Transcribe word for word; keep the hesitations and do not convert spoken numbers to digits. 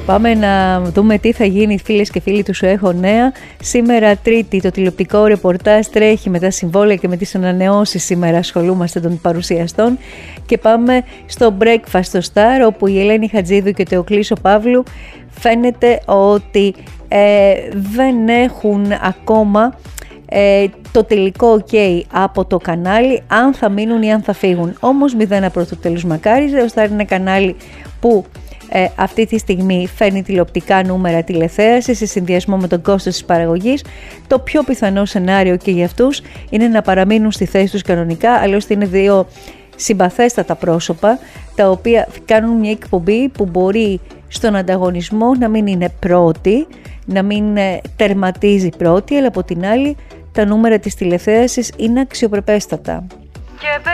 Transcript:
Πάμε να δούμε τι θα γίνει, φίλες και φίλοι του Σου Έχω Νέα. Σήμερα Τρίτη το τηλεοπτικό ρεπορτάζ τρέχει με τα συμβόλαια και με τις ανανεώσεις. Σήμερα ασχολούμαστε των παρουσιαστών και πάμε στο Breakfast στο Star, όπου η Ελένη Χατζίδου και ο Θεοκλής ο Παύλου φαίνεται ότι ε, δεν έχουν ακόμα ε, το τελικό ok από το κανάλι, αν θα μείνουν ή αν θα φύγουν. Όμως μηδένα προς το τέλος μακάριζε. Ο Star είναι ένα κανάλι που Ε, αυτή τη στιγμή φέρνει τηλεοπτικά νούμερα τηλεθέαση σε συνδυασμό με τον κόστος της παραγωγής. Το πιο πιθανό σενάριο και για αυτούς είναι να παραμείνουν στη θέση τους κανονικά, άλλωστε είναι δύο συμπαθέστατα πρόσωπα τα οποία κάνουν μια εκπομπή που μπορεί στον ανταγωνισμό να μην είναι πρώτη, να μην τερματίζει πρώτη, αλλά από την άλλη τα νούμερα της τηλεθέασης είναι αξιοπρεπέστατα.